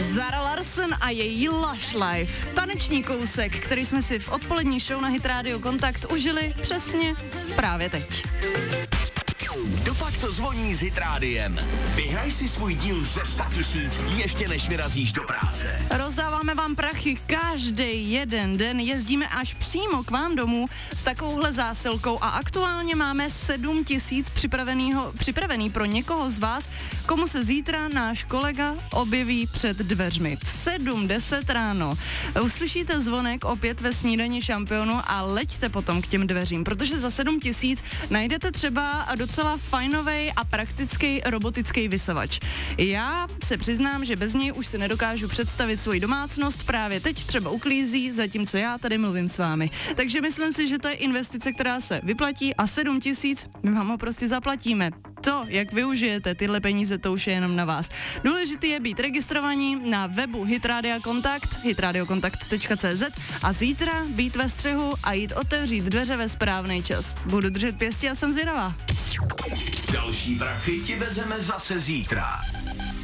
Zara Larsson a její Lush Life. Taneční kousek, který jsme si v odpolední show na Hit Radio Kontakt užili přesně právě teď. Dopak to zvoní s Hit Rádiem. Vyhraj si svůj díl ze 100 000 ještě než vyrazíš do práce. Rozdáváme vám prachy každý jeden den, jezdíme až přímo k vám domů s takovouhle zásilkou a aktuálně máme 7 000 připravený pro někoho z vás, komu se zítra náš kolega objeví před dveřmi. V 7:10 ráno uslyšíte zvonek opět ve snídani šampionu a leďte potom k těm dveřím, protože za 7 000 najdete třeba docela fajnovej a praktický robotický vysavač. Já se přiznám, že bez něj už si nedokážu představit svoji domácnost, právě teď třeba uklízí, zatímco já tady mluvím s vámi. Takže myslím si, že to je investice, která se vyplatí a 7 000 my vám ho prostě zaplatíme. To, jak využijete tyhle peníze, to už je jenom na vás. Důležité je být registrovaní na webu Hit Radio Kontakt, hitradiokontakt.cz a zítra být ve střehu a jít otevřít dveře ve správný čas. Budu držet pěstí a jsem zvědavá. Další prachy ti vezeme zase zítra.